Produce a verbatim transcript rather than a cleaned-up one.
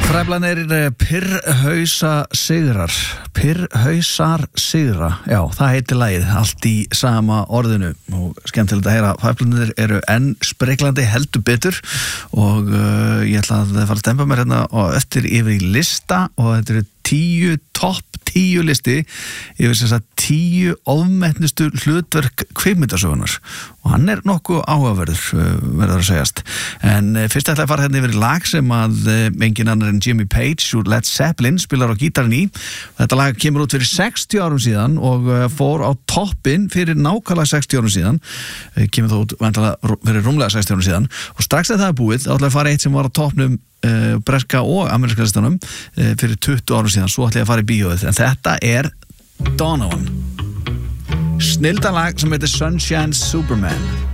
Fræflanir Pirrhausa sigrar Pirrhausar sigra Já, það heitir lagið, allt í sama orðinu og skemmtilegt að heyra Fræflanir eru enn spreglandi heldur betur og uh, ég ætla að fara að stempa mér hérna og eftir yfir í lista og þetta eru tíu, topp tíu listi yfir þess að tíu ofmetnustu hlutverk kvikmyndasögunar og hann er nokkuð áhugaverður verður að segjast en fyrst ætla að fara hérna yfir í lag sem að engin annar en Jimmy Page úr Led Zeppelin spilar á gítarinn í þetta lag kemur út fyrir sextíu árum síðan og fór á toppinn fyrir nákvæmlega sextíu árum síðan kemur þó út væntanlega fyrir rúmlega sextíu árum síðan og strax þegar það er búið þá ætla að fara eitt sem var á toppnum Uh, breska og ameríska listanum uh, fyrir tuttugu árum síðan, svo ætla ég að fara í bíóið en þetta er Donovan snildalag sem heitir Sunshine Superman